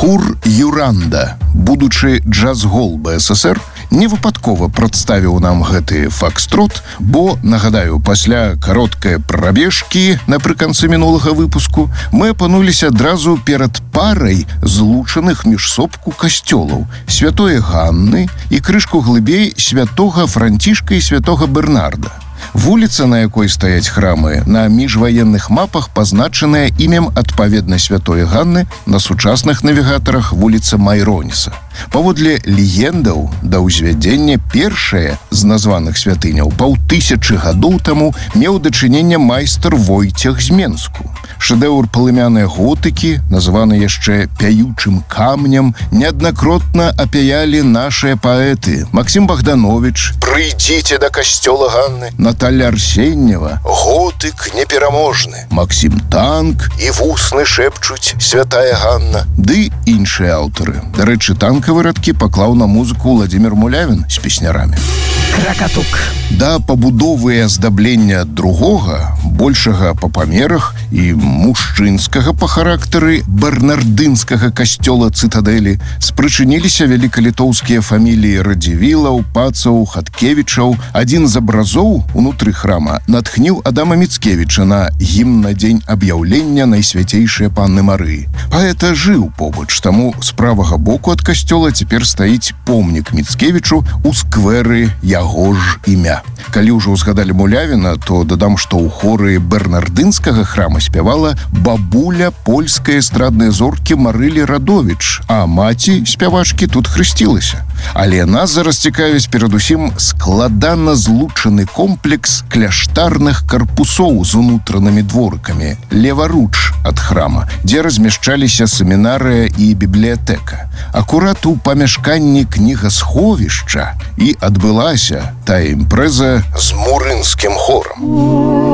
Хур Юранда, будучы джаз-гол БССР, не выпадкова прадставіў нам гэты факстрот, бо, нагадаю, пасля кароткай прабежкі напрыканцы мінулага выпуску мы апынуліся адразу перад парай злучаных між сопку касцёлаў святой Ганны і крышку глыбей святога Францішка і святога Бернарда. Вуліца, на якой стаяць храмы, на міжваенных мапах пазначаная імем адпаведна святой Ганны, на сучасных навігатарах вуліца Майроніса. Паводле легендаў, да ўзвядзення першае з названых святыняў 5000 гадоў таму меў дачыненне майстар Войцех з Менску. Шэдэўр палымянай готыкі, названы яшчэ пяючым камнем, неаднакротна апяялі нашыя паэты Максім Богданович, «Прыйдзіце да касцёла Ганны», Наталья Арсеньева, «Готык непераможны», Максім Танк і «Вусны шэпчуць святая Ганна», ды іншыя аўтары. Дарэчы, танкавы радкі паклаў на музыку Владимир Мулявін з песнярамі. Кракатук. Да пабудовы і аздаблення другога, большага па памерах і мужчынскага па характары бернардынскага касцёла цытадэлі спрычыніліся вялікалітоўскія фаміліі Радзівілаў, Пацаў, Хаткевічаў. Адзін з абразоў унутры храма натхніў Адама Міцкевіча на гімн на дзень аб'яўлення Найсвяцейшай Панны Марыі. Паэта жыў побач, таму з правага боку ад касцёла цяпер стаіць помнік Міцкевічу ў сквэры яго ж імя. Калі ўжо ўзгадалі Мулявіна, то дадам, што ў хоры бернардынскага храма спявала бабуля польскай эстраднай зоркі Марылі Радовіч, а маці спявачкі тут хрысцілася. Але нас зараз цікавіць перадусім складана злучаны комплекс кляштарных карпусоў з унутранымі дворыкамі леваруч ад храма, дзе размяшчаліся семінарыя і бібліятэка. Акурат у памяшканні кнігасховішча і адбылася тая імпрэза з мурынскім хорам.